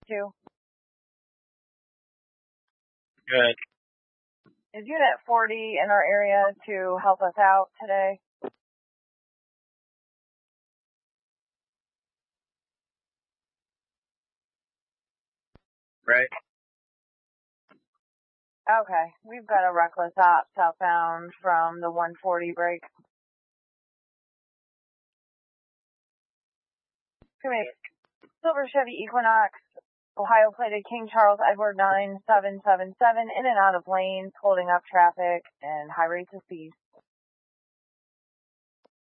Two. Good. Is Unit 40 in our area to help us out today? Right. Okay. We've got a reckless op southbound from the 140 break. Silver Chevy Equinox, Ohio plated King Charles Edward 9777, in and out of lanes, holding up traffic, and high rates of speed.